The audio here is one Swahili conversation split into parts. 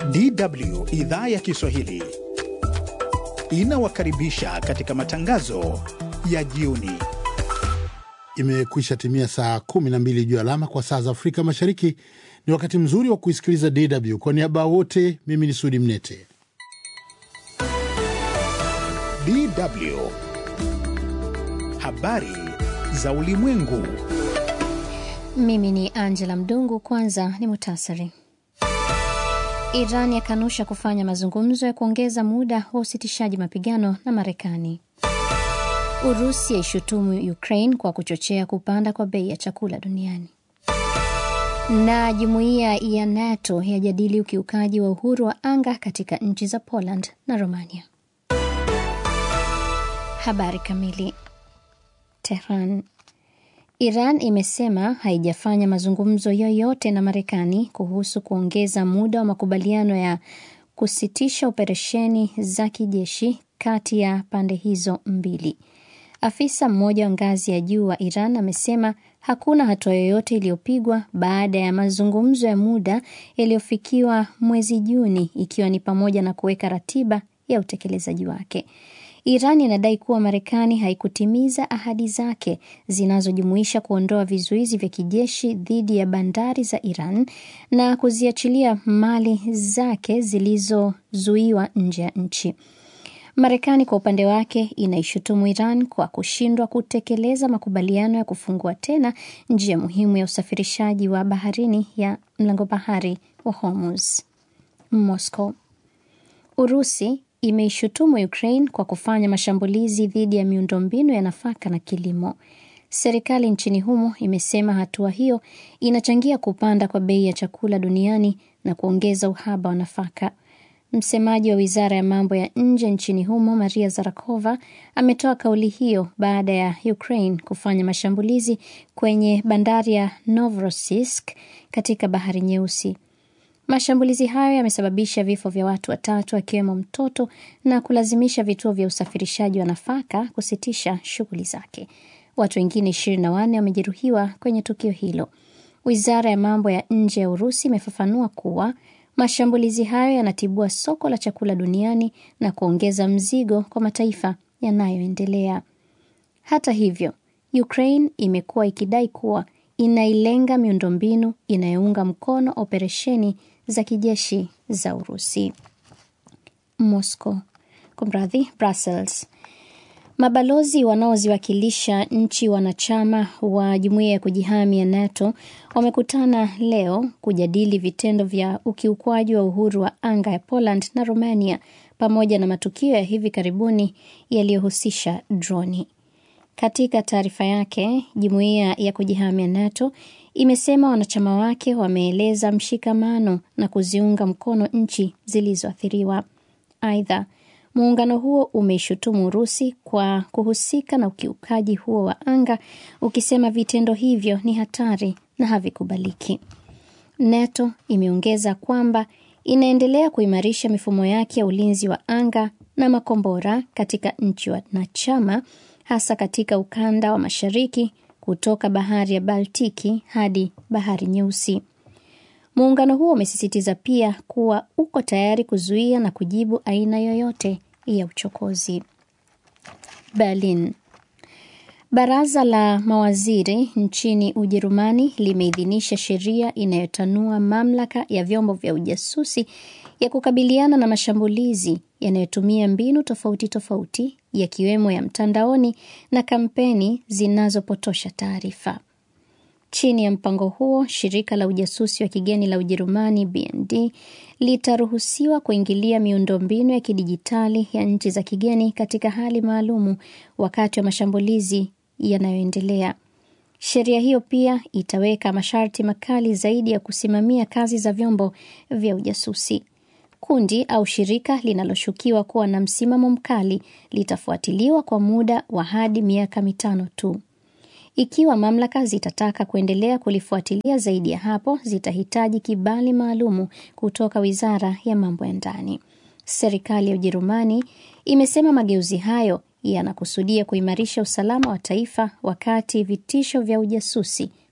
DW idhaa ya Kiswahili inawakaribisha katika matangazo ya jioni. Imekwisha timia saa 12 juu alama kwa saa za Afrika Mashariki. Ni wakati mzuri wa kuisikiliza DW. Kwa niaba wote, mimi ni Sudi Mnete. DW habari za ulimwengu. Mimi ni Angela Mdungu. Kwanza ni muhtasari. Iran yakanusha kufanya mazungumzo ya kuongeza muda wa usitishaji mapigano na Marekani. Urusi yaishutumu Ukraine kwa kuchochea kupanda kwa bei ya chakula duniani. Na jumuiya ya NATO yajadili ukiukaji wa uhuru wa anga katika nchi za Poland na Romania. Habari kamili. Tehran. Iran imesema haijafanya mazungumzo yoyote na Marekani kuhusu kuongeza muda wa makubaliano ya kusitisha operesheni za kijeshi kati ya pande hizo mbili. Afisa mmoja wa ngazi ya juu wa Iran amesema hakuna hatua yoyote iliyopigwa baada ya mazungumzo ya muda yaliyofikiwa mwezi Juni, ikiwa ni pamoja na kuweka ratiba ya utekelezaji wake. Iran inadai kuwa Marekani haikutimiza ahadi zake zinazojumuisha kuondoa vizuizi vya kijeshi dhidi ya bandari za Iran na kuziachilia mali zake zilizozuiwa nje ya nchi. Marekani kwa upande wake inaishutumu Iran kwa kushindwa kutekeleza makubaliano ya kufungua tena njia muhimu ya usafirishaji wa baharini ya mlango bahari wa Hormuz. Moscow. Urusi imeishutumu Ukraine kwa kufanya mashambulizi dhidi ya miundombinu ya nafaka na kilimo. Serikali nchini humo imesema hatua hiyo inachangia kupanda kwa bei ya chakula duniani na kuongeza uhaba wa nafaka. Msemaji wa Wizara ya Mambo ya Nje nchini humo, Maria Zakharova, ametoa kauli hiyo baada ya Ukraine kufanya mashambulizi kwenye bandari ya Novorossiysk katika Bahari Nyeusi. Mashambulizi hayo yamesababisha vifo vya watu 3 akiwemo mtoto na kulazimisha vituo vya usafirishaji wa nafaka kusitisha shughuli zake. Watu wengine 24 wamejeruhiwa kwenye tukio hilo. Wizara ya Mambo ya Nje ya Urusi imefafanua kuwa mashambulizi hayo yanatibua soko la chakula duniani na kuongeza mzigo kwa mataifa yanayoendelea. Hata hivyo, Ukraine imekuwa ikidai kuwa inailenga miundombinu inayounga mkono operesheni za kijeshi za Urusi. Brussels. Mabalozi wanaoziwakilisha nchi wanachama wa jumuiya ya kujihami ya NATO wamekutana leo kujadili vitendo vya ukiukwaji wa uhuru wa anga ya Poland na Romania pamoja na matukio ya hivi karibuni yaliyohusisha droni. Katika taarifa yake, jumuiya ya kujihami ya NATO imesema wanachama wake wameeleza mshikamano na kuziunga mkono nchi zilizoathiriwa. Aidha, muungano huo umeishutumu Urusi kwa kuhusika na ukiukaji huo wa anga, ukisema vitendo hivyo ni hatari na havikubaliki. NATO imeongeza kwamba inaendelea kuimarisha mifumo yake ya ulinzi wa anga na makombora katika nchi wanachama, hasa katika ukanda wa mashariki kutoka bahari ya Baltiki hadi Bahari Nyeusi. Muungano huo umesisitiza pia kuwa uko tayari kuzuia na kujibu aina yoyote ya uchokozi. Berlin. Baraza la mawaziri nchini Ujerumani limeidhinisha sheria inayotanua mamlaka ya vyombo vya ujasusi ya kukabiliana na mashambulizi yanayotumia mbinu tofauti tofauti, yakiwemo ya mtandaoni na kampeni zinazopotosha taarifa. Chini ya mpango huo, shirika la ujasusi wa kigeni la Ujerumani BND litaruhusiwa kuingilia miundombinu ya kidijitali ya nchi za kigeni katika hali maalumu wakati wa mashambulizi yanayoendelea. Sheria hiyo pia itaweka masharti makali zaidi ya kusimamia kazi za vyombo vya ujasusi. Kundi au shirika linaloshukiwa kuwa na msimamo mkali litafuatiliwa kwa muda wa hadi miaka 5 tu. Ikiwa mamlaka zitataka kuendelea kulifuatilia zaidi ya hapo, zitahitaji kibali maalumu kutoka Wizara ya Mambo ya Ndani. Serikali ya Ujerumani imesema mageuzi hayo yanakusudia kuimarisha usalama wa taifa wakati vitisho vya ujasusi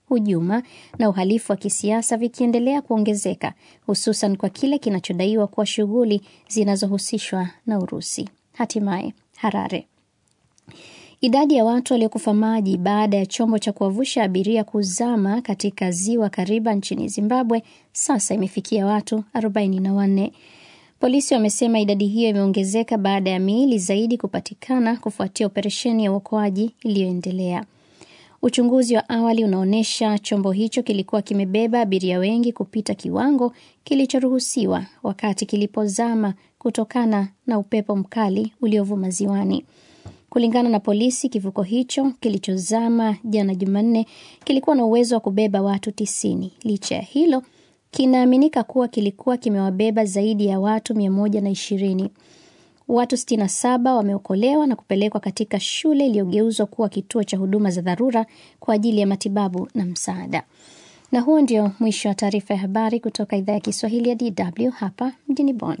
hujuma na uhalifu wa kisiasa vikiendelea kuongezeka, hususan kwa kile kinachodaiwa kuwa shughuli zinazohusishwa na Urusi. Hatimaye, Harare. Idadi ya watu waliokufa maji baada ya chombo cha kuwavusha abiria kuzama katika ziwa Kariba nchini Zimbabwe sasa imefikia watu 44. Polisi wamesema idadi hiyo imeongezeka baada ya miili zaidi kupatikana kufuatia operesheni ya uokoaji iliyoendelea. Uchunguzi wa awali unaonyesha chombo hicho kilikuwa kimebeba abiria wengi kupita kiwango kilichoruhusiwa wakati kilipozama kutokana na upepo mkali uliovuma ziwani. Kulingana na polisi, kivuko hicho kilichozama jana Jumanne kilikuwa na uwezo wa kubeba watu 90. Licha ya hilo, kinaaminika kuwa kilikuwa kimewabeba zaidi ya watu 120. Watu 67 wameokolewa na kupelekwa katika shule iliyogeuzwa kuwa kituo cha huduma za dharura kwa ajili ya matibabu na msaada. Na huo ndio mwisho wa taarifa ya habari kutoka idhaa ya Kiswahili ya DW hapa mjini Bonn.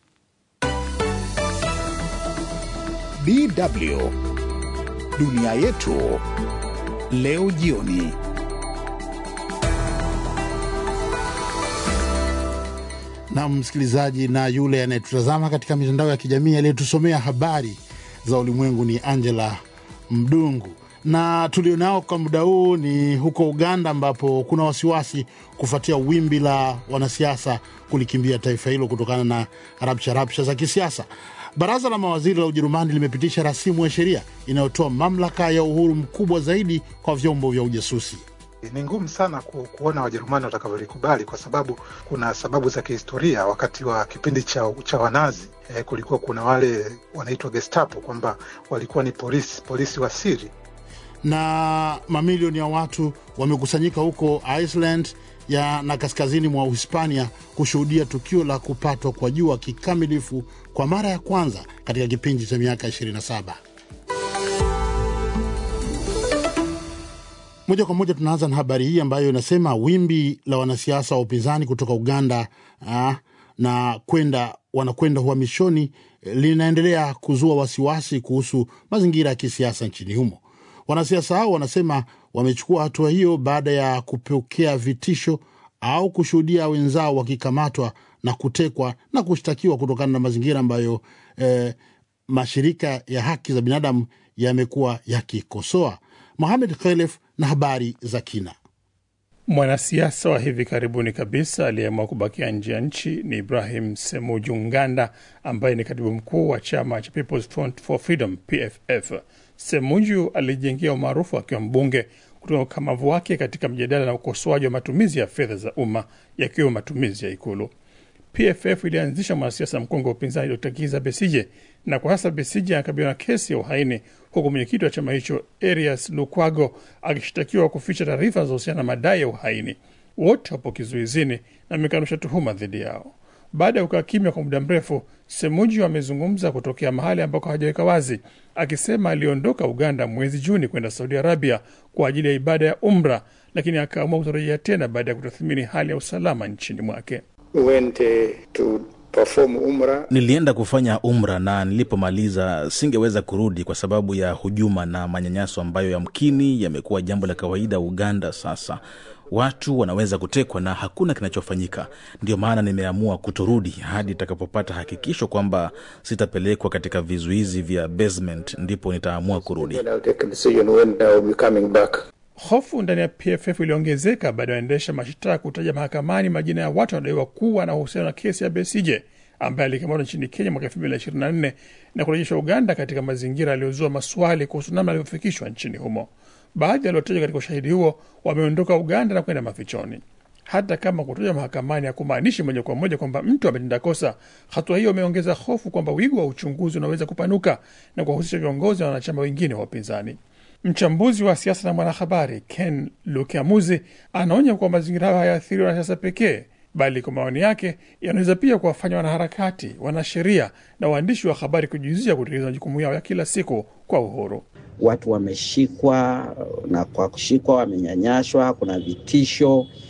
DW Dunia Yetu leo jioni. Na msikilizaji na yule anayetutazama katika mitandao ya kijamii, aliyetusomea habari za ulimwengu ni Angela Mdungu. Na tulionao kwa muda huu ni huko Uganda, ambapo kuna wasiwasi kufuatia wimbi la wanasiasa kulikimbia taifa hilo kutokana na rabsha za kisiasa. Baraza la mawaziri la Ujerumani limepitisha rasimu ya sheria inayotoa mamlaka ya uhuru mkubwa zaidi kwa vyombo vya ujasusi. Ni ngumu sana kuona Wajerumani watakavyolikubali, kwa sababu kuna sababu za kihistoria. Wakati wa kipindi cha Wanazi kulikuwa kuna wale wanaitwa Gestapo, kwamba walikuwa ni polisi wa siri. Na mamilioni ya watu wamekusanyika huko Iceland na kaskazini mwa Uhispania kushuhudia tukio la kupatwa kwa jua kikamilifu kwa mara ya kwanza katika kipindi cha miaka 27. Moja kwa moja tunaanza na habari hii ambayo inasema wimbi la wanasiasa wa upinzani kutoka Uganda na wanakwenda uhamishoni linaendelea kuzua wasiwasi kuhusu mazingira ya kisiasa nchini humo. Wanasiasa hao wanasema wamechukua hatua hiyo baada ya kupokea vitisho au kushuhudia wenzao wakikamatwa na kutekwa na kushtakiwa kutokana na mazingira ambayo mashirika ya haki za binadamu yamekuwa yakikosoa. Mohamed Khalef na habari za kina. Mwanasiasa wa hivi karibuni kabisa aliyeamua kubakia nje ya nchi ni Ibrahim Ssemujju Nganda, ambaye ni katibu mkuu wa chama cha People's Front for Freedom PFF. Ssemujju alijengea umaarufu akiwa mbunge kutoka ukamavu wake katika mjadala na ukosoaji wa matumizi ya fedha za umma, yakiwa matumizi ya ikulu. PFF ilianzisha mwanasiasa mkongwe wa upinzani Dr. Kizza Besigye, na kwa sasa Besigye anakabiliwa na kesi ya uhaini, huku mwenyekiti wa chama hicho Erias Lukwago akishtakiwa kuficha taarifa zinazohusiana na madai ya uhaini. Wote wapo kizuizini na wamekanusha tuhuma dhidi yao. Baada ya kukaa kimya kwa muda mrefu, Ssemujju amezungumza kutokea mahali ambako hajaweka wazi, akisema aliondoka Uganda mwezi Juni kwenda Saudi Arabia kwa ajili ya ibada ya Umra, lakini akaamua kutorejea tena baada ya kutathmini hali ya usalama nchini mwake. Nilienda kufanya umra na nilipomaliza singeweza kurudi kwa sababu ya hujuma na manyanyaso ambayo yamkini yamekuwa jambo la kawaida Uganda sasa. Watu wanaweza kutekwa na hakuna kinachofanyika. Ndio maana nimeamua kutorudi hadi nitakapopata hakikisho kwamba sitapelekwa katika vizuizi vya basement, ndipo nitaamua kurudi. Hofu ndani ya PFF iliongezeka baada ya waendesha mashtaka kutaja mahakamani majina ya watu wanaodaiwa kuwa na uhusiano na kesi ya Besigye, ambaye alikamatwa nchini Kenya mwaka 2024 na kurejeshwa Uganda katika mazingira yaliyozua maswali kuhusu namna alivyofikishwa nchini humo. Baadhi waliotajwa katika ushahidi huo wameondoka Uganda na kwenda mafichoni. Hata kama kutajwa mahakamani hakumaanishi moja kwa moja kwamba mtu ametenda kosa, hatua hiyo imeongeza hofu kwamba wigo wa uchunguzi unaweza kupanuka na kuwahusisha viongozi na wanachama wengine wa upinzani. Mchambuzi wa siasa na mwanahabari Ken Lukiamuzi anaonya kwa mazingira hayo hayaathiriwa na siasa pekee, bali kwa maoni yake yanaweza pia kuwafanya wanaharakati, wanasheria na waandishi wa habari kujihusisha kutekeleza majukumu yao ya kila siku kwa uhuru. Watu wameshikwa na kwa kushikwa wamenyanyashwa, kuna vitisho.